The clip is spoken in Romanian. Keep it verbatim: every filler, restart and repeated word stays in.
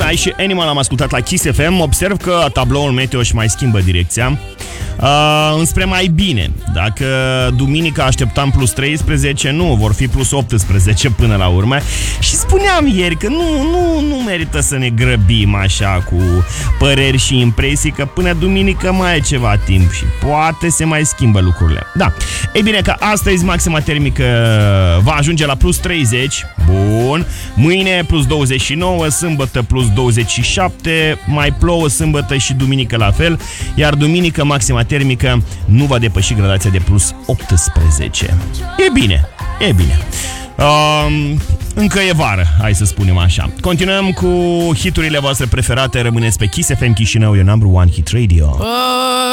Ice și Animal am ascultat la Kiss F M. Observ că tabloul meteo își mai schimbă direcția uh, înspre mai bine. Dacă duminica așteptam plus treisprezece, nu, vor fi plus optsprezece până la urmă. Și spuneam ieri că nu, nu, nu merită să ne grăbim așa cu păreri și impresii, că până duminică mai e ceva timp și poate se mai schimbă lucrurile. Da, ei bine că astăzi maxima termică va ajunge la plus treizeci. Bun. Mâine plus douăzeci și nouă, sâmbătă plus douăzeci și șapte, mai plouă sâmbătă și duminică la fel, iar duminică maxima termică nu va depăși gradația de plus optsprezece. E bine, e bine. Um, încă e vară, hai să spunem așa. Continuăm cu hiturile voastre preferate. Rămâneți pe Kiss F M Chișinău, e number one hit radio.